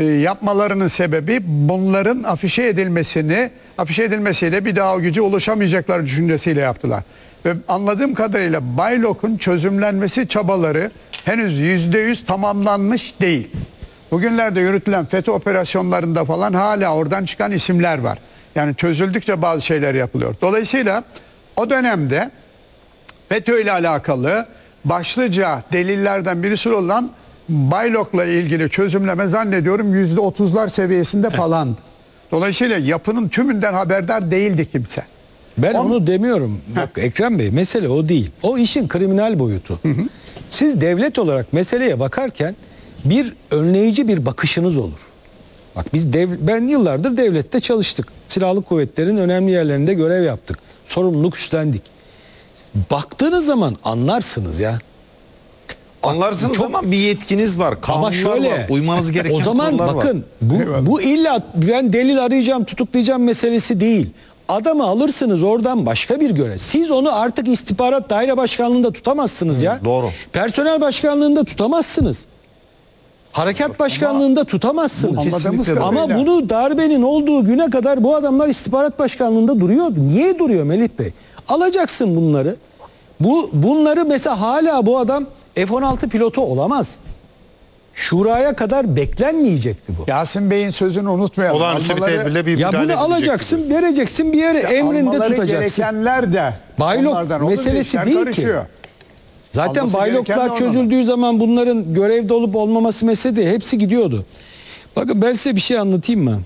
yapmalarının sebebi bunların afişe edilmesiyle bir daha o güce ulaşamayacakları düşüncesiyle yaptılar. Ve anladığım kadarıyla Baylok'un çözümlenmesi çabaları henüz %100 tamamlanmış değil. Bugünlerde yürütülen FETÖ operasyonlarında falan hala oradan çıkan isimler var. Yani çözüldükçe bazı şeyler yapılıyor. Dolayısıyla o dönemde FETÖ ile alakalı başlıca delillerden birisi olan Baylok'la ilgili çözümleme zannediyorum %30'lar seviyesinde falandı. Dolayısıyla yapının tümünden haberdar değildi kimse. Ben onu demiyorum. Bak Ekrem Bey, mesele o değil. O işin kriminal boyutu. Siz devlet olarak meseleye bakarken bir önleyici bir bakışınız olur. Bak ben yıllardır devlette çalıştık. Silahlı kuvvetlerin önemli yerlerinde görev yaptık. Sorumluluk üstlendik. Baktığınız zaman anlarsınız ya. Anlarsınız ama bir yetkiniz var. Kanunlar var. Uymanız gereken o zaman bakın bu illa ben delil arayacağım, tutuklayacağım meselesi değil. Adamı alırsınız oradan başka bir görev. Siz onu artık istihbarat daire başkanlığında tutamazsınız ya. Doğru. Personel başkanlığında tutamazsınız. Harekat başkanlığında tutamazsınız. Ama bunu darbenin olduğu güne kadar bu adamlar istihbarat başkanlığında duruyordu. Niye duruyor Melih Bey? Alacaksın bunları. Bunları mesela hala bu adam F-16 pilotu olamaz. Şuraya kadar beklenmeyecekti bu. Yasin Bey'in sözünü unutmayalım. Olağanüstü bir tedbirle bir ya bunu alacaksın, vereceksin bir yere, emrinde tutacaksın. Gerekenler de Baylok meselesi değil karışıyor. ki. Zaten Alması bayloklar çözüldüğü zaman bunların görevde olup olmaması mesele değil. Hepsi gidiyordu. Bakın ben size bir şey anlatayım mı?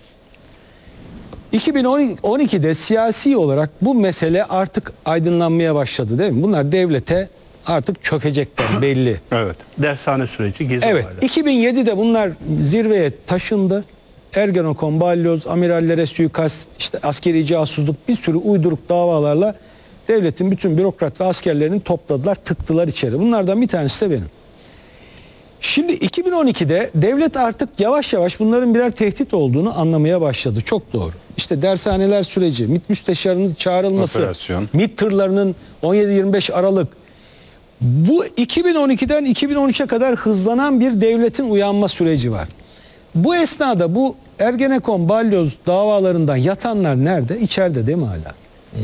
2012'de siyasi olarak bu mesele artık aydınlanmaya başladı değil mi? Bunlar devlete artık çökecekler belli. Evet. Dershane süreci, Gezi Evet. olayları. 2007'de bunlar zirveye taşındı. Ergenekon, balyoz, amirallere suikast, işte askeri casusluk, bir sürü uyduruk davalarla devletin bütün bürokrat ve askerlerini topladılar, tıktılar içeri. Bunlardan bir tanesi de benim. Şimdi 2012'de devlet artık yavaş yavaş bunların birer tehdit olduğunu anlamaya başladı. Çok doğru. İşte dershaneler süreci, MİT müsteşarının çağrılması, Operasyon. MİT tırlarının 17-25 Aralık. Bu 2012'den 2013'e kadar hızlanan bir devletin uyanma süreci var. Bu esnada bu Ergenekon, balyoz davalarından yatanlar nerede? İçeride değil mi hala?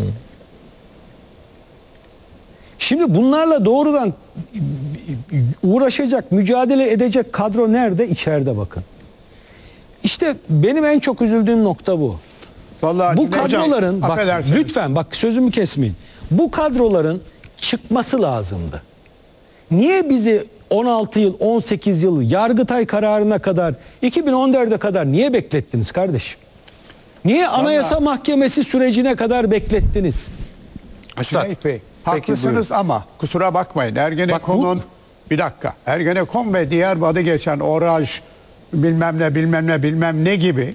Şimdi bunlarla doğrudan uğraşacak, mücadele edecek kadro nerede? İçeride bakın. İşte benim en çok üzüldüğüm nokta bu. Vallahi bu kadroların, bak, lütfen bak sözümü kesmeyin. Bu kadroların çıkması lazımdı. Niye bizi 16 yıl, 18 yıl Yargıtay kararına kadar, 2014'e kadar niye beklettiniz kardeşim? Niye Anayasa Mahkemesi sürecine kadar beklettiniz? Cüneyt Bey, haklısınız ama kusura bakmayın. Ergenekon'un bir dakika. Ergenekon ve diğer adı geçen Oraj bilmem ne gibi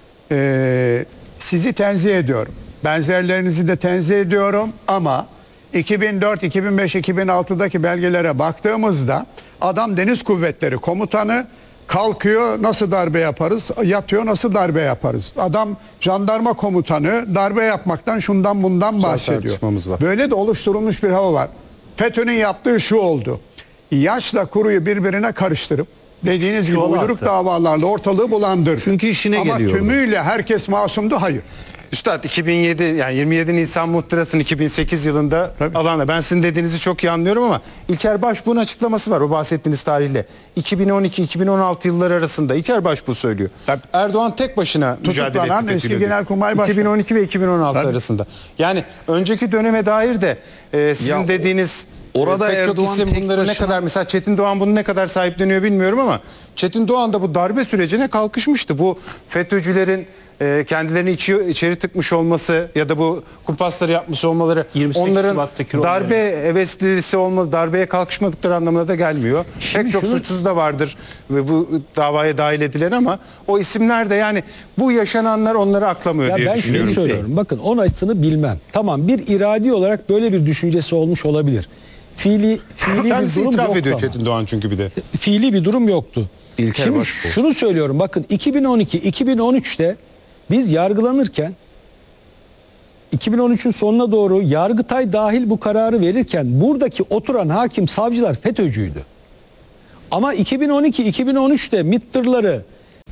sizi tenzih ediyorum. Benzerlerinizi de tenzih ediyorum ama 2004, 2005, 2006'daki belgelere baktığımızda adam Deniz Kuvvetleri Komutanı, kalkıyor nasıl darbe yaparız, yatıyor nasıl darbe yaparız. Adam jandarma komutanı, darbe yapmaktan şundan bundan bahsediyor. Böyle de oluşturulmuş bir hava var. FETÖ'nün yaptığı şu oldu. Yaşla kuruyu birbirine karıştırıp dediğiniz gibi uyduruk davalarla ortalığı bulandırdı. Çünkü işine geliyor. Ama tümüyle herkes masumdu, hayır. Üstad 2007 yani 27 Nisan muhtırasının 2008 yılında alanda ben sizin dediğinizi çok iyi anlıyorum ama İlker Başbuğ'un açıklaması var o bahsettiğiniz tarihle. 2012-2016 yılları arasında İlker Başbuğ söylüyor. Erdoğan tek başına mücadele etti. Eski Genelkurmay Başkanı. 2012 ve 2016 arasında. Yani önceki döneme dair de sizin dediğiniz orada pek çok isim bunları ne kadar, mesela Çetin Doğan bunu ne kadar sahipleniyor bilmiyorum ama Çetin Doğan da bu darbe sürecine kalkışmıştı. Bu FETÖ'cülerin kendilerini içeri tıkmış olması ya da bu kumpasları yapmış olmaları onların darbe heveslisi olmalı, darbeye kalkışmadıkları anlamına da gelmiyor. Pek çok suçsuz da vardır ve bu davaya dahil edilen ama o isimler de yani bu yaşananlar onları aklamıyor diye düşünüyorum. Ben şunu söylüyorum. Bakın onayısını bilmem. Tamam, bir iradi olarak böyle bir düşüncesi olmuş olabilir. Fiili bir durum itiraf ediyor ama. Çetin Doğan çünkü bir de. Fiili bir durum yoktu. Şimdi şunu söylüyorum, bakın 2012-2013'te biz yargılanırken 2013'ün sonuna doğru Yargıtay dahil bu kararı verirken buradaki oturan hakim savcılar FETÖ'cüydü. Ama 2012-2013'te MİT tırları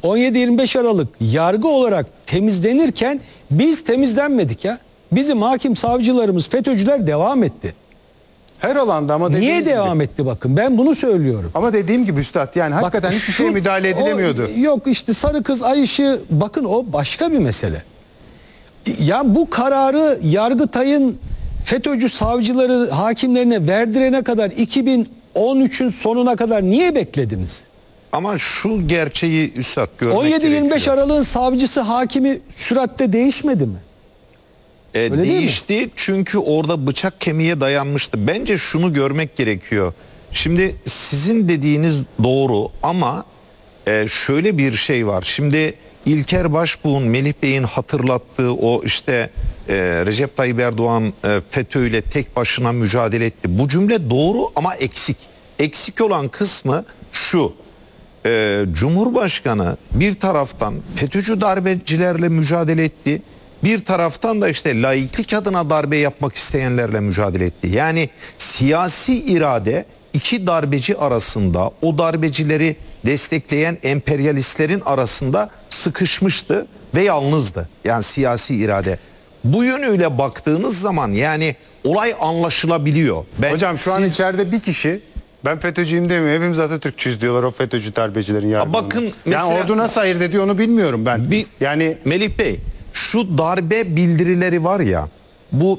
17-25 Aralık yargı olarak temizlenirken biz temizlenmedik ya. Bizim hakim savcılarımız, FETÖ'cüler devam etti. Her alanda ama dediğiniz Niye gibi. devam etti bakın, ben bunu söylüyorum. Ama dediğim gibi üstad yani hakikaten hiçbir şeye müdahale edilemiyordu. Yok işte sarı kız ay ışığı, bakın o başka bir mesele. Ya bu kararı Yargıtay'ın FETÖ'cü savcıları hakimlerine verdirene kadar 2013'ün sonuna kadar niye beklediniz? Ama şu gerçeği üstad görmek 17-25 gerekiyor. Aralık'ın savcısı hakimi süratte değişmedi mi? Öyle değil mi? Değişti çünkü orada bıçak kemiğe dayanmıştı. Bence şunu görmek gerekiyor. Şimdi sizin dediğiniz doğru ama şöyle bir şey var. Şimdi İlker Başbuğ'un, Melih Bey'in hatırlattığı o işte Recep Tayyip Erdoğan FETÖ ile tek başına mücadele etti. Bu cümle doğru ama eksik. Eksik olan kısmı şu. Cumhurbaşkanı bir taraftan FETÖ'cü darbecilerle mücadele etti. Bir taraftan da işte laiklik adına darbe yapmak isteyenlerle mücadele etti. Yani siyasi irade iki darbeci arasında, o darbecileri destekleyen emperyalistlerin arasında sıkışmıştı ve yalnızdı. Yani siyasi irade. Bu yönüyle baktığınız zaman yani olay anlaşılabiliyor. Hocam şu an içeride bir kişi, ben FETÖ'cüyüm demiyor. Hepimiz Atatürkçüyüz diyorlar o FETÖ'cü darbecilerin yargılandığı. bakın yani mesela- ordu nasıl ayırt ediyor onu bilmiyorum ben. Yani Melih Bey, şu darbe bildirileri var ya, bu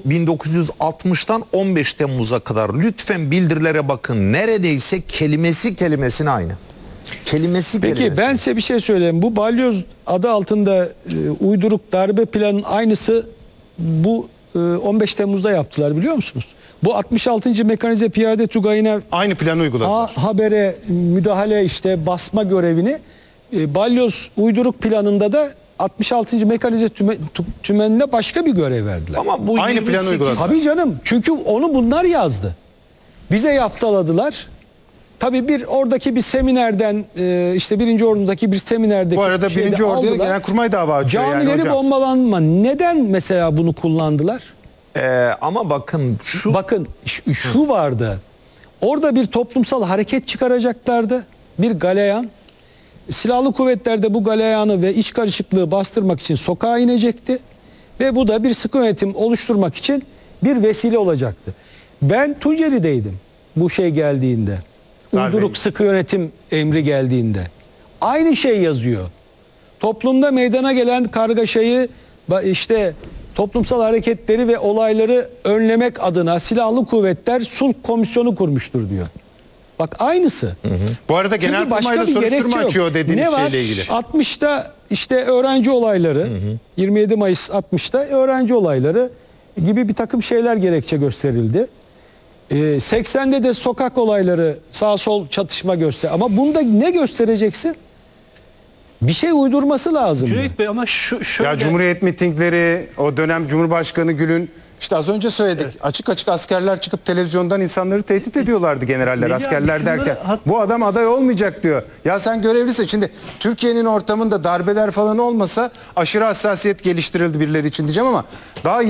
1960'tan 15 Temmuz'a kadar lütfen bildirilere bakın. Neredeyse kelimesine aynı. Kelimesi Peki kelimesine. ben size bir şey söyleyeyim. Bu balyoz adı altında uyduruk darbe planının aynısı bu 15 Temmuz'da yaptılar, biliyor musunuz? Bu 66. Mekanize Piyade Tugayı'na aynı planı uyguladılar. habere müdahale, işte basma görevini balyoz uyduruk planında da 66. Mekanize Tümenine başka bir görev verdiler. Ama bu Aynı planı 28 uyguladılar. Tabii canım, çünkü onu bunlar yazdı. Bize yaftaladılar. Tabii oradaki bir seminerden işte 1. Ordudaki bir seminerdeki Bu arada şeyde 1. Ordu'ya aldılar. Genelkurmay dava açıyor yani Camileri hocam. bombalanma. Neden mesela bunu kullandılar? Ama bakın şu Bakın şu vardı. Orada bir toplumsal hareket çıkaracaklardı. Bir galeyan. Silahlı kuvvetler de bu galeyanı ve iç karışıklığı bastırmak için sokağa inecekti. Ve bu da bir sıkı yönetim oluşturmak için bir vesile olacaktı. Ben Tunceli'deydim bu şey geldiğinde. Uyduruk sıkı yönetim emri geldiğinde. Aynı şey yazıyor. Toplumda meydana gelen kargaşayı, işte toplumsal hareketleri ve olayları önlemek adına silahlı kuvvetler sulh komisyonu kurmuştur diyor. Bak aynısı. Bu arada Çünkü Genelkurmay da başka bir gerekçe soruşturma yok. açıyor dediğiniz Ne var? şeyle ilgili. 60'ta işte öğrenci olayları, 27 Mayıs 60'ta öğrenci olayları gibi bir takım şeyler gerekçe gösterildi. 80'de de sokak olayları, sağ sol çatışma göster. Ama bunda ne göstereceksin? Bir şey uydurması lazım. Cüneyt Bey ama şöyle... Ya Cumhuriyet mitingleri, o dönem Cumhurbaşkanı Gül'ün, işte az önce söyledik, açık açık askerler çıkıp televizyondan insanları tehdit ediyorlardı generaller, Melih abi, askerler şunları derken. Bu adam aday olmayacak diyor. Ya sen görevlisin. Şimdi Türkiye'nin ortamında darbeler falan olmasa aşırı hassasiyet geliştirildi birileri için diyeceğim ama daha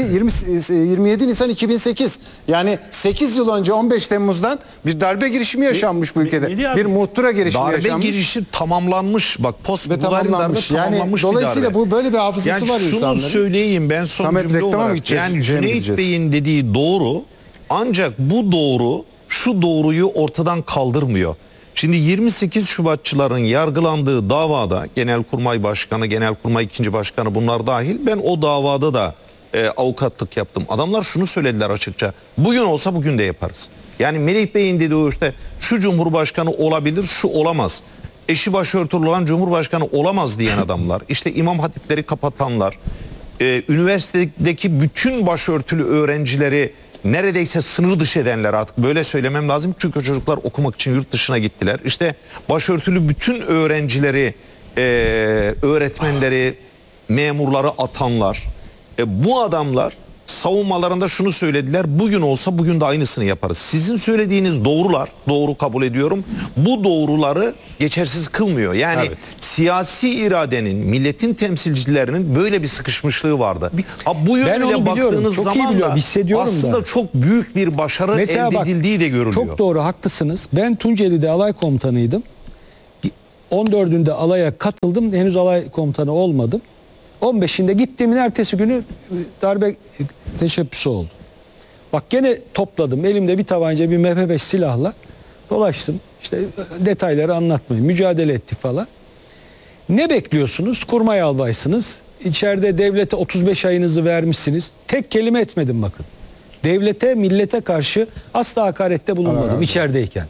27 Nisan 2008, yani 8 yıl önce 15 Temmuz'dan bir darbe girişimi yaşanmış bu ülkede. Melih abi, Bir muhtıra girişimi darbe yaşanmış. girişi tamamlanmış. Bak post Ve Budarin darbe tamamlanmış. Yani tamamlanmış bir dolayısıyla darbe. bu böyle bir hafızası Yani var şunu insanların. söyleyeyim ben son Samet, cümle reklama mı olarak. gideceğiz? Yani Şeye mi Cüneyt gideceğiz? Bey'in dediği doğru, ancak bu doğru şu doğruyu ortadan kaldırmıyor. Şimdi 28 Şubatçıların yargılandığı davada Genelkurmay Başkanı, Genelkurmay 2. Başkanı bunlar dahil, ben o davada da avukatlık yaptım. Adamlar şunu söylediler açıkça. Bugün olsa bugün de yaparız. Yani Melih Bey'in dediği o işte şu Cumhurbaşkanı olabilir, şu olamaz. Eşi başörtülü olan Cumhurbaşkanı olamaz diyen adamlar. İşte imam hatipleri kapatanlar. Üniversitedeki bütün başörtülü öğrencileri neredeyse sınır dışı edenler, artık böyle söylemem lazım çünkü çocuklar okumak için yurt dışına gittiler. İşte başörtülü bütün öğrencileri, öğretmenleri, memurları atanlar, bu adamlar savunmalarında şunu söylediler: bugün olsa bugün de aynısını yaparız. Sizin söylediğiniz doğrular, doğru kabul ediyorum. Bu doğruları geçersiz kılmıyor. Yani Evet. siyasi iradenin, milletin temsilcilerinin böyle bir sıkışmışlığı vardı. Bu onu yönüyle biliyorum, baktığınız çok iyi zaman biliyorum, da hissediyorum aslında da. çok büyük bir başarı Mesela elde bak, edildiği de görülüyor. çok doğru, haklısınız. Ben Tunceli'de alay komutanıydım. 14'ünde alaya katıldım. Henüz alay komutanı olmadım. 15'inde gittiğimin ertesi günü darbe teşebbüsü oldu. Bak gene topladım. Elimde bir tabanca, bir MP5 silahla dolaştım. İşte detayları anlatmayayım. Mücadele ettik falan. Ne bekliyorsunuz? Kurmay albaysınız. İçeride devlete 35 ayınızı vermişsiniz. Tek kelime etmedim bakın. Devlete, millete karşı asla hakarette bulunmadım içerideyken.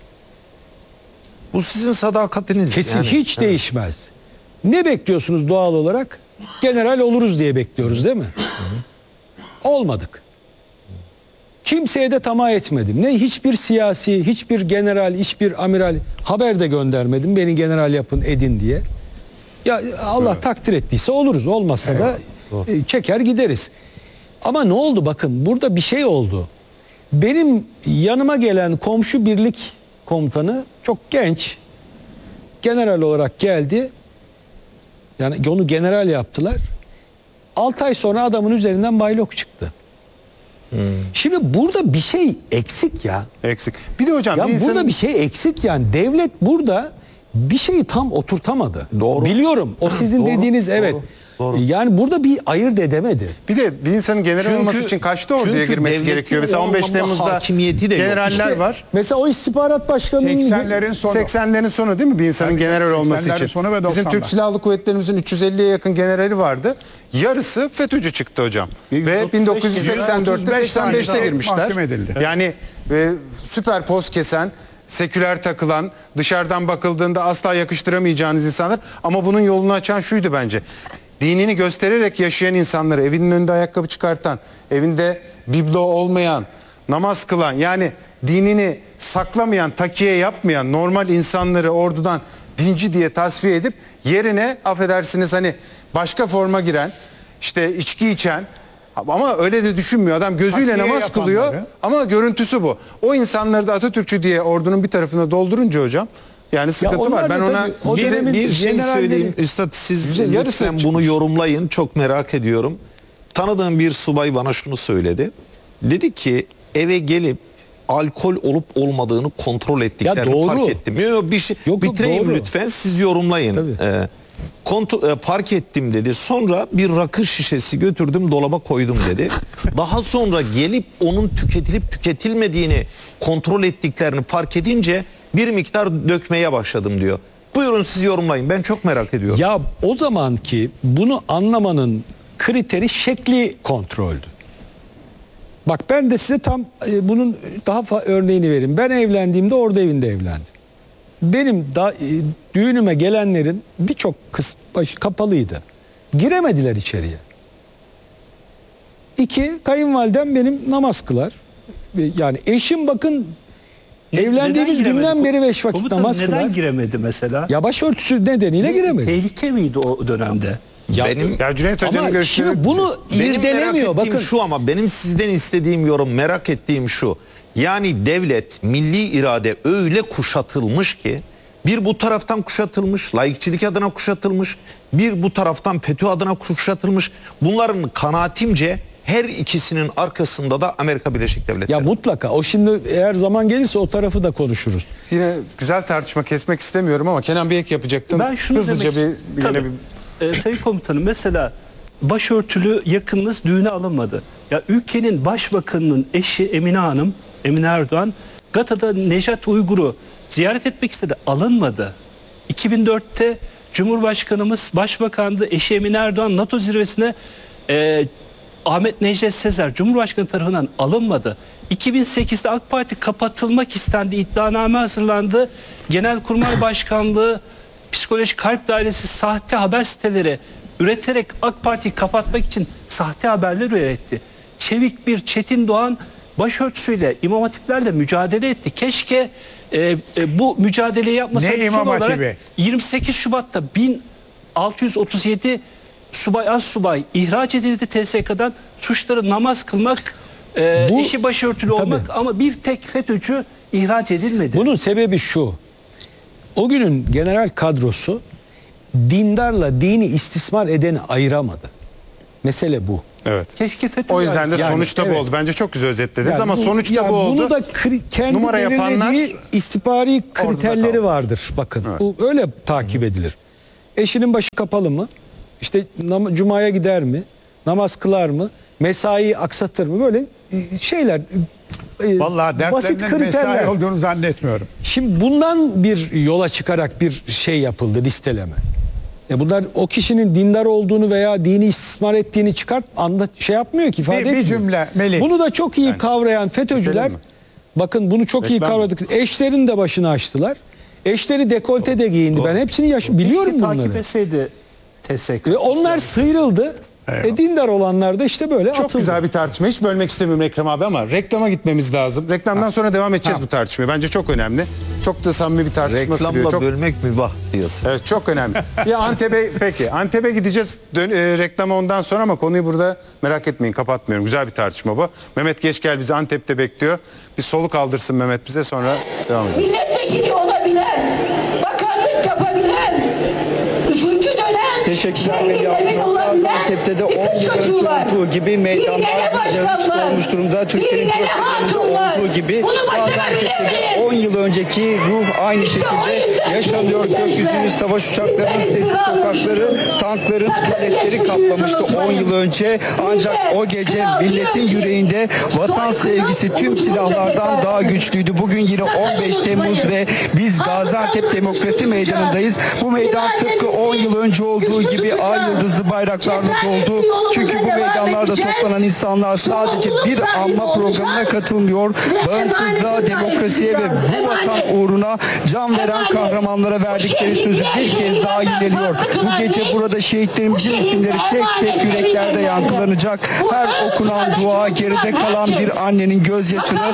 Bu sizin sadakatiniz. Kesin yani. hiç değişmez. Ne bekliyorsunuz doğal olarak? General oluruz diye bekliyoruz değil mi? Olmadık. Kimseye de tamah etmedim. Ne hiçbir siyasi, hiçbir general, hiçbir amiral haber de göndermedim. Beni general yapın edin diye. Ya Allah takdir ettiyse oluruz. Olmazsa da çeker gideriz. Ama ne oldu bakın burada bir şey oldu. Benim yanıma gelen komşu birlik komutanı çok genç. General olarak geldi. Yani onu general yaptılar. 6 ay sonra adamın üzerinden baylok çıktı. Şimdi burada bir şey eksik ya. Eksik. Bir de hocam Ya bir insanın... burada bir şey eksik yani. Devlet burada bir şeyi tam oturtamadı. Doğru. Biliyorum. O sizin Doğru, dediğiniz evet. doğru. Yani burada bir ayırt edemedi. Bir de bir insanın general olması için kaçta orduya çünkü girmesi devletin gerekiyor? Mesela o 15 anlamda Temmuz'da hakimiyeti de yok. generaller İşte var. mesela o istihbarat başkanının 80'lerin sonu. 80'lerin sonu değil mi bir insanın Tabii, general olması 80'lerin için? sonu ve Bizim 90'lar. Türk Silahlı Kuvvetlerimizin 350'ye yakın generali vardı. Yarısı FETÖ'cü çıktı hocam. Ve 1984'te 85'te girmişler. mahkum edildi. Yani süper poz kesen, seküler takılan, dışarıdan bakıldığında asla yakıştıramayacağınız insanlar. Ama bunun yolunu açan şuydu bence. Dinini göstererek yaşayan insanları, evinin önünde ayakkabı çıkartan, evinde biblo olmayan, namaz kılan, yani dinini saklamayan, takiye yapmayan normal insanları ordudan dinci diye tasfiye edip yerine affedersiniz hani başka forma giren, işte içki içen ama öyle de düşünmüyor. Adam gözüyle Takviye namaz kılıyor yapanları. ama görüntüsü bu. O insanları da Atatürkçü diye ordunun bir tarafına doldurunca hocam yani sıkıntı onlar var. da Ben ona tabii o dönemin bir şey generalleri- söyleyeyim. Üstad siz Güzel, yarısı lütfen çıkmış. bunu yorumlayın. Çok merak ediyorum. Tanıdığım bir subay bana şunu söyledi. Dedi ki eve gelip alkol olup olmadığını kontrol ettiklerini doğru. fark ettim. Yok, bir şey Yok, bitireyim doğru. lütfen siz yorumlayın. Tabii. Fark ettim dedi. Sonra bir rakı şişesi götürdüm dolaba koydum dedi. Daha sonra gelip onun tüketilip tüketilmediğini kontrol ettiklerini fark edince bir miktar dökmeye başladım diyor. Buyurun siz yorumlayın. Ben çok merak ediyorum. Ya o zamanki bunu anlamanın kriteri şekli kontroldü. Bak ben de size tam bunun daha örneğini vereyim. Ben evlendiğimde orada evinde evlendim. Benim düğünüme gelenlerin birçok başı kapalıydı. Giremediler içeriye. 2, kayınvalidem benim namaz kılar. Yani eşim bakın evlendiğimiz Neden günden giremedi? beri 5 vakit Komutanım namaz kılar. neden giremedi mesela? Ya başörtüsü nedeniyle giremedi. Tehlike miydi o dönemde? Ya, Ya Cüneyt Hoca'nın ama görüşleri... şimdi bunu Benim merak irdelemiyor. ettiğim Bakın şu ama benim sizden istediğim yorum merak ettiğim şu. Yani devlet, milli irade öyle kuşatılmış ki bir bu taraftan kuşatılmış, laikçilik adına kuşatılmış, bir bu taraftan FETÖ adına kuşatılmış. Bunların kanaatimce her ikisinin arkasında da Amerika Birleşik Devletleri. ya mutlaka o şimdi eğer zaman gelirse o tarafı da konuşuruz. Yine güzel tartışma kesmek istemiyorum ama Kenan bir ek yapacaktım. Ben şunu Hızlıca demek... bir Tabii. yine bir Sayın Komutanım mesela başörtülü yakınınız düğüne alınmadı. Ya ülkenin başbakanının eşi Emine Hanım, Emine Erdoğan Gata'da Nejat Uygur'u ziyaret etmek istedi. Alınmadı. 2004'te Cumhurbaşkanımız Başbakan'dı. Eşi Emine Erdoğan NATO zirvesine Ahmet Necdet Sezer Cumhurbaşkanı tarafından alınmadı. 2008'de AK Parti kapatılmak istendi. İddianame hazırlandı. Genelkurmay Başkanlığı Psikoloji Kalp Dairesi sahte haber siteleri üreterek AK Parti'yi kapatmak için sahte haberler üretti. Çevik bir Çetin Doğan başörtüsüyle, imam hatiplerle mücadele etti. Keşke bu mücadeleyi yapmasaydı. Ne imam Son olarak hatibi? 28 Şubat'ta 1637 subay az subay ihraç edildi TSK'dan. Suçları namaz kılmak, Bu- eşi başörtülü Tabii. olmak ama bir tek FETÖ'cü ihraç edilmedi. Bunun sebebi şu. O günün general kadrosu dindarla dini istismar edeni ayıramadı. Mesele bu. Evet. Keşke FETÖ O yüzden de Yani, sonuçta bu evet. oldu. Bence çok güzel özetlediniz Yani ama sonuçta bu oldu. Bunu da kendi Numara yapanlar belirlediği istihbari kriterleri kaldı. vardır. Bakın bu öyle takip edilir. Eşinin başı kapalı mı? İşte cumaya gider mi? Namaz kılar mı? Mesai aksatır mı? Böyle şeyler. Vallahi basit dertlerinin mesai kriterler. olduğunu zannetmiyorum. Şimdi bundan bir yola çıkarak bir şey yapıldı, listeleme. Bunlar o kişinin dindar olduğunu veya dini istismar ettiğini şey yapmıyor ki, ifade Bir etmiyor. cümle Melih. Bunu da çok iyi kavrayan FETÖ'cüler, Bitirelim mi? bakın bunu çok iyi Reklam mı? kavradık. Eşlerin de başını açtılar. Eşleri dekolte de giyindi. Ben hepsini biliyorum Keşke takip bunları. etseydi TSK. Onlar sıyrıldı. Dindar olanlar da işte böyle Çok atıldı. güzel bir tartışma. Hiç bölmek istemiyorum Ekrem abi ama reklama gitmemiz lazım. Reklamdan sonra devam edeceğiz bu tartışmaya. Bence çok önemli. Çok da samimi bir tartışma sürüyor. Reklamla Çok, bölmek mübah diyorsun. evet, çok önemli. Bir Antep'e gideceğiz reklama ondan sonra ama konuyu burada merak etmeyin, kapatmıyorum. Güzel bir tartışma bu. Mehmet Geçgel bizi Antep'te bekliyor. Bir soluk aldırsın Mehmet bize, sonra devam edelim. Milletvekili olabilen, bakanlık yapabilen, 3. dönem Teşekkürler şehrin Melih emin Hanım. olabilen Gaziantep'te de 10 bütün yıl önce çocuklar, olduğu gibi meydanlar hileli başkanlar, olmuş durumda. Türkiye'nin hileli dört yanında hatunlar. olduğu gibi Bunu Gaziantep'te de başarabilir 10 yıl önceki ruh aynı İşte o şekilde yüzden yaşanıyor. sevgili Gökyüzünü gençler, savaş uçaklarının sessiz İstiklal sokakları, oluşturun. tankların Sakın tuvaletleri peşimizi kaplamıştı 10 unutmayın. yıl önce. Ancak o gece milletin yüreğinde vatan sevgisi tüm silahlardan daha güçlüydü. Bugün yine 15 Temmuz ve biz Gaziantep Demokrasi Meydanı'ndayız. Bu meydan tıpkı 10 yıl önce olduğu gibi ay yıldızlı bayraklarla doldu. Çünkü bu meydanlarda toplanan insanlar sadece bir anma programına katılmıyor. Bağımsızlığa, demokrasiye ve bu vatan uğruna can veren kahramanlara verdikleri sözü bir kez daha yineliyor. Bu gece burada şehitlerimizin isimleri tek tek yüreklerde yankılanacak. Her okunan dua, geride kalan bir annenin gözyaşını,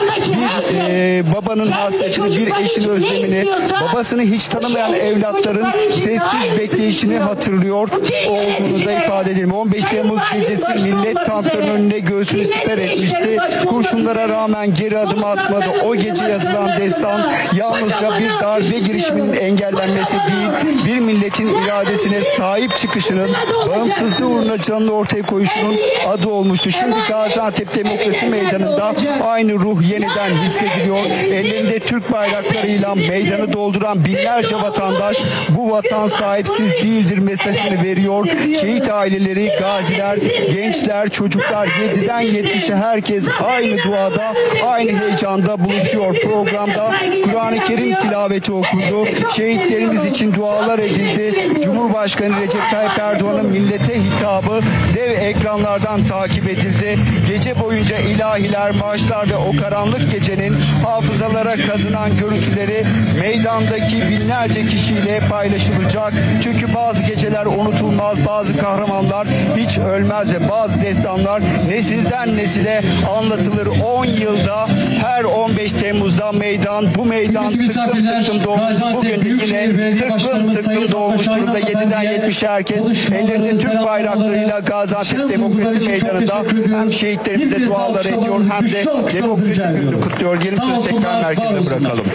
bir babanın hasretini, bir eşin özlemini, babasını hiç tanımayan evlatların sessiz bekleyişini hatırlıyor olduğunu da ifade edelim. 15 Temmuz gecesi millet tankların önüne göğsünü siper etmişti. Kurşunlara rağmen geri adım atmadı. O gece yazılan destan yalnızca bir darbe girişiminin engellenmesi değil, bir milletin iradesine sahip çıkışının, bağımsızlığı uğruna canını ortaya koyuşunun adı olmuştu. Şimdi Gaziantep Demokrasi Meydanı'nda aynı ruh yeniden hissediliyor. Ellerinde Türk bayraklarıyla meydanı dolduran binlerce vatandaş bu vatan sahipsiz değildir mesajını veriyor. Şehit aileleri, gaziler, gençler, çocuklar 7'den 70'e herkes aynı duada, aynı heyecanda buluşuyor. Programda Kur'an-ı Kerim tilaveti okundu. Şehitlerimiz için dualar edildi. Cumhurbaşkanı Recep Tayyip Erdoğan'ın millete hitabı dev ekranlardan takip edildi. Gece boyunca ilahiler, marşlar ve o karanlık gecenin hafızalara kazınan görüntüleri meydandaki binlerce kişiyle paylaşılacak. Çünkü bazı geceler unutulmaz, bazı kahramanlar hiç ölmez ve bazı destanlar nesilden nesile anlatılır. 10 yılda her 15 Temmuz'da bu meydan tıklım tıklım dolmuş. Bugün de yine tıklım tıklım dolmuş durumda. 7'den 70'e herkes ellerinde Türk bayraklarıyla Gaziantep Demokrasi Meydanı'nda hem şehitlerimize dualar ediyor hem de demokrasi gününü kutluyor. Gelin sözü tekrar merkeze bırakalım.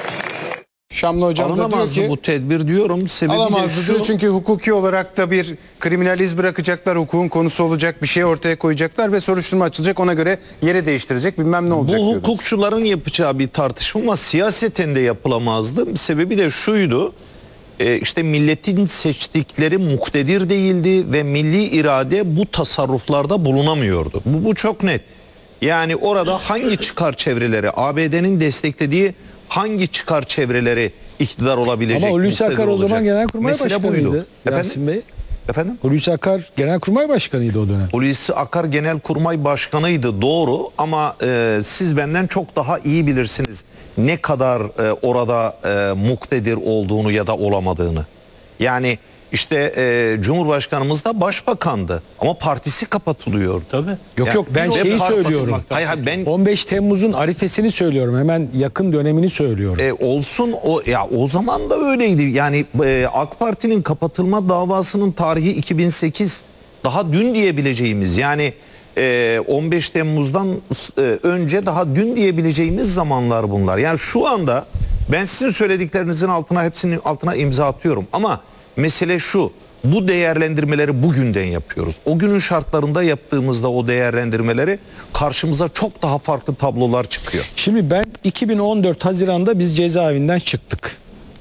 Şamlı hocam da diyor Alınamazdı ki bu tedbir diyorum. Sebebi de alamazdı şu. diyor çünkü hukuki olarak da bir kriminal iz bırakacaklar, hukukun konusu olacak, bir şey ortaya koyacaklar ve soruşturma açılacak, ona göre yeri değiştirecek, bilmem ne olacak Bu diyordunuz. hukukçuların yapacağı bir tartışma ama siyaseten de yapılamazdı. Sebebi de şuydu. İşte milletin seçtikleri muktedir değildi ve milli irade bu tasarruflarda bulunamıyordu. Bu çok net. Yani orada hangi çıkar çevreleri, ABD'nin desteklediği hangi çıkar çevreleri iktidar olabilecek? Ama Hulusi muktedir Akar o zaman olacak? Genelkurmay Mesele Başkanıydı. buydu. Yasin Bey. Efendim? Hulusi Akar Genelkurmay Başkanıydı o dönem. Hulusi Akar Genelkurmay Başkanıydı, doğru, ama siz benden çok daha iyi bilirsiniz ne kadar orada muktedir olduğunu ya da olamadığını. Yani işte Cumhurbaşkanımız da başbakandı ama partisi kapatılıyor. Tabii. Yok Yani yok, ben bir şeyi partisi- söylüyorum. Hayır, ben 15 Temmuz'un arifesini söylüyorum. Hemen yakın dönemini söylüyorum. olsun o zaman da öyleydi. Yani AK Parti'nin kapatılma davasının tarihi 2008. Daha dün diyebileceğimiz, yani 15 Temmuz'dan önce daha dün diyebileceğimiz zamanlar bunlar. Yani şu anda ben sizin söylediklerinizin hepsinin altına imza atıyorum ama mesele şu: Bu değerlendirmeleri bugünden yapıyoruz. O günün şartlarında yaptığımızda o değerlendirmeleri karşımıza çok daha farklı tablolar çıkıyor. Şimdi ben 2014 Haziran'da biz cezaevinden çıktık.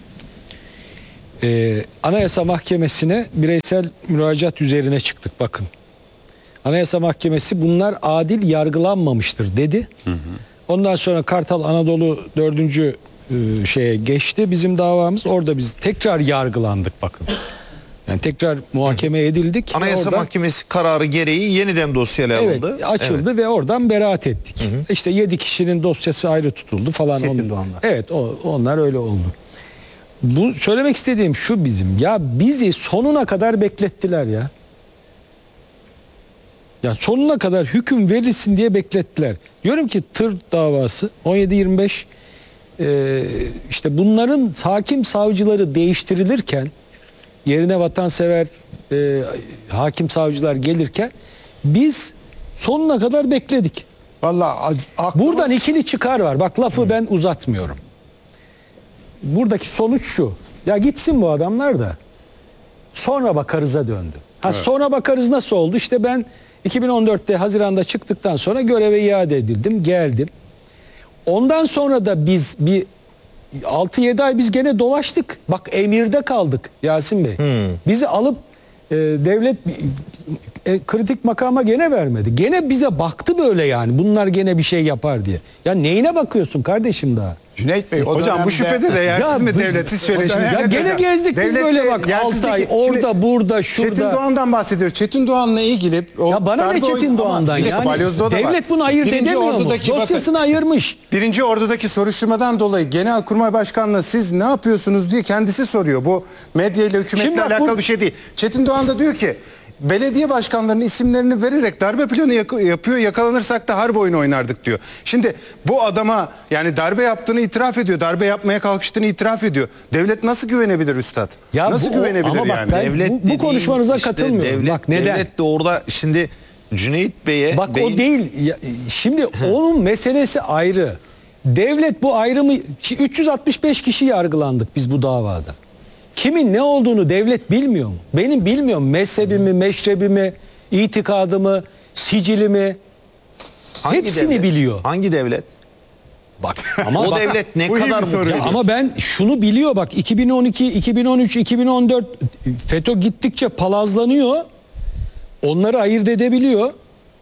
Anayasa Mahkemesi'ne bireysel müracaat üzerine çıktık bakın. Anayasa Mahkemesi bunlar adil yargılanmamıştır dedi. Ondan sonra Kartal Anadolu 4. Şeye geçti bizim davamız. Orada biz tekrar yargılandık bakın. Yani tekrar muhakeme edildik. Anayasa Orada, Mahkemesi kararı gereği yeniden dosyayla evet, alındı. açıldı ve oradan beraat ettik. İşte 7 kişinin dosyası ayrı tutuldu falan. Çetin Doğanlar. Evet, onlar öyle oldu. Bu söylemek istediğim şu bizim. Ya bizi sonuna kadar beklettiler ya. Ya sonuna kadar hüküm verilsin diye beklettiler. Diyorum ki tır davası 17-25 işte bunların hakim savcıları değiştirilirken yerine vatansever hakim savcılar gelirken biz sonuna kadar bekledik. Vallahi aklımız... Buradan ikili çıkar var. Bak lafı ben uzatmıyorum. Buradaki sonuç şu. Ya gitsin bu adamlar da sonra bakarız'a döndü. Sonra bakarız nasıl oldu? İşte ben 2014'te Haziran'da çıktıktan sonra göreve iade edildim. Geldim. Ondan sonra da biz bir 6-7 ay biz gene dolaştık. Bak emirde kaldık Yasin Bey. Bizi alıp devlet kritik makama gene vermedi. Gene bize baktı böyle yani. Bunlar gene bir şey yapar diye. Ya neyine bakıyorsun kardeşim daha? Cüneyt Bey, o Hocam dönemde... bu şüphede de yersiz mi bu- devlet? Siz söyleyin şimdi. Ya gene gezdik biz Devlet böyle de bak yersiz 6 ay değil. orada Şimdi burada şurada. Çetin Doğan'dan bahsediyor. Çetin Doğan'la ilgili... Ya bana ne Çetin Doğan'dan yani? yani? Devlet bunu ayırt edemiyor mu? Dosyasını ayırmış. 1. Ordu'daki soruşturmadan dolayı Genelkurmay Başkanı'na siz ne yapıyorsunuz diye kendisi soruyor. Bu medya ile hükümetle Şimdi bak alakalı bu- bir şey değil. Çetin Doğan da diyor ki belediye başkanlarının isimlerini vererek darbe planı yapıyor, yakalanırsak da harp oyunu oynardık diyor. Şimdi bu adama yani darbe yaptığını itiraf ediyor, darbe yapmaya kalkıştığını itiraf ediyor. Devlet nasıl güvenebilir üstad? Ya nasıl bu- güvenebilir ama bak yani? ben- Devlet bu dediğin konuşmanıza işte katılmıyorum. Bak neden? Devlet de orada şimdi Cüneyt Bey'e... Bak o değil. Ya, şimdi onun meselesi ayrı. Devlet bu ayrımı 365 kişi yargılandık biz bu davada. Kimin ne olduğunu devlet bilmiyor mu? Benim bilmiyorum mezhebimi, meşrebimi, itikadımı, sicilimi. Hangi hepsini devlet? biliyor. Hangi devlet? Bak ama O bak, devlet ne bu iyi kadar bir soru. mutlu? ya ama ben şunu biliyor bak 2012, 2013, 2014 FETÖ gittikçe palazlanıyor. Onları ayırt edebiliyor.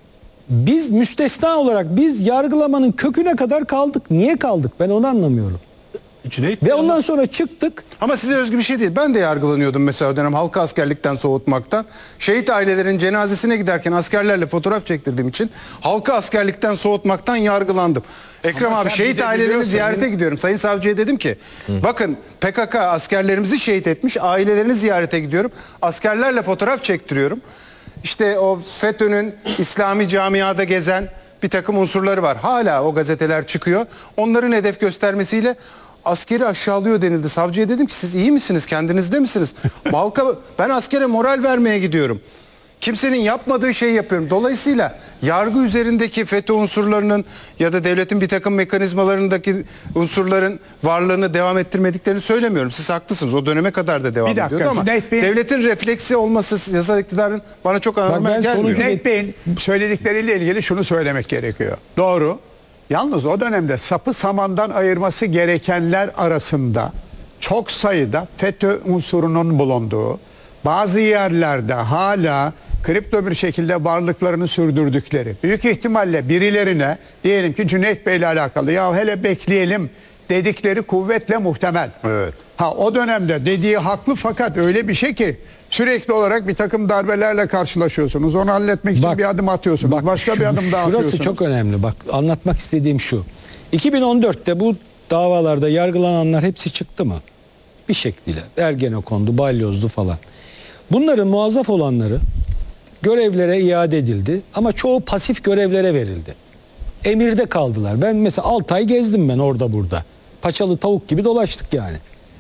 Biz müstesna olarak biz yargılamanın köküne kadar kaldık. Niye kaldık? Ben onu anlamıyorum. Cüneyt Ve Bey ondan ama- sonra çıktık. Ama size özgü bir şey değil. Ben de yargılanıyordum mesela o dönem halkı askerlikten soğutmaktan. Şehit ailelerin cenazesine giderken askerlerle fotoğraf çektirdiğim için halkı askerlikten soğutmaktan yargılandım. Ekrem abi sen şehit bize ailelerini biliyorsun, ziyarete gidiyorum. Sayın savcıya dedim ki bakın PKK askerlerimizi şehit etmiş, ailelerini ziyarete gidiyorum. Askerlerle fotoğraf çektiriyorum. İşte o FETÖ'nün İslami camiada gezen bir takım unsurları var. Hala o gazeteler çıkıyor. Onların hedef göstermesiyle askeri aşağılıyor denildi. Savcıya dedim ki siz iyi misiniz? Kendinizde misiniz? Halka ben askere moral vermeye gidiyorum. Kimsenin yapmadığı şeyi yapıyorum. Dolayısıyla yargı üzerindeki FETÖ unsurlarının ya da devletin bir takım mekanizmalarındaki unsurların varlığını devam ettirmediklerini söylemiyorum. Siz haklısınız. O döneme kadar da devam Bir dakika, ediyordu ama Cüneyt Bey- devletin refleksi olması yasal iktidarın bana çok anormal ben gelmiyor. sonucu- Cüneyt Bey'in söyledikleriyle ilgili şunu söylemek gerekiyor. Doğru. Yalnız o dönemde sapı samandan ayırması gerekenler arasında çok sayıda FETÖ unsurunun bulunduğu, bazı yerlerde hala kripto bir şekilde varlıklarını sürdürdükleri, büyük ihtimalle birilerine diyelim ki Cüneyt Bey'le alakalı ya hele bekleyelim dedikleri kuvvetle muhtemel. Evet. Ha o dönemde dediği haklı fakat öyle bir şey ki sürekli olarak bir takım darbelerle karşılaşıyorsunuz. Onu halletmek için Bak, bir adım atıyorsunuz. Başka bir adım daha atıyorsunuz. Şurası çok önemli. Bak anlatmak istediğim şu. 2014'te bu davalarda yargılananlar hepsi çıktı mı? Bir şekliyle. Ergenekon'du, Balyoz'du falan. Bunların muazzaf olanları görevlere iade edildi ama çoğu pasif görevlere verildi. Emirde kaldılar. Ben mesela 6 ay gezdim ben orada burada. Paçalı tavuk gibi dolaştık yani.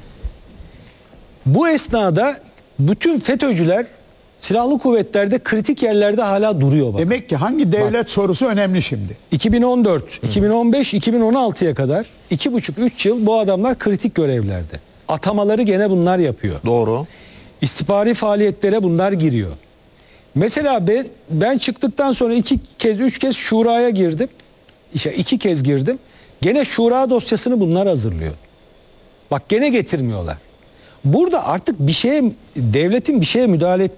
Bu esnada bütün FETÖ'cüler silahlı kuvvetlerde kritik yerlerde hala duruyor bak. Demek ki hangi devlet sorusu önemli şimdi. 2014, 2015, 2016'ya kadar 2,5-3 yıl bu adamlar kritik görevlerde. Atamaları gene bunlar yapıyor. Doğru. İstihbari faaliyetlere bunlar giriyor. Mesela ben çıktıktan sonra 3 kez şuraya girdim. İşte 2 kez girdim. Gene şura dosyasını bunlar hazırlıyor. Bak gene getirmiyorlar. Burada artık devletin bir şeye müdahale